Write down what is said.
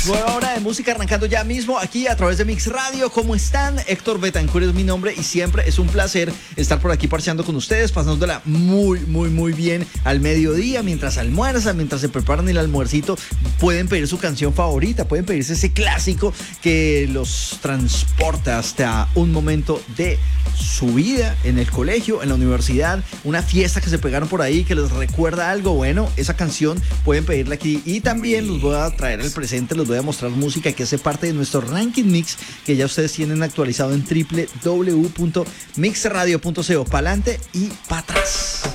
Nueva hora de música arrancando ya mismo aquí a través de Mix Radio. ¿Cómo están? Héctor Betancur es mi nombre y siempre es un placer estar por aquí parcheando con ustedes, pasándola muy bien al mediodía, mientras almuerzan, mientras se preparan el almuercito. Pueden pedir su canción favorita, pueden pedirse ese clásico que los transporta hasta un momento de su vida en el colegio, en la universidad, una fiesta que se pegaron por ahí que les recuerda algo. Bueno, esa canción pueden pedirla aquí y también los voy a traer al presente, los voy a mostrar música que hace parte de nuestro ranking mix que ya ustedes tienen actualizado en www.mixradio.co. Pa'lante y pa' atrás.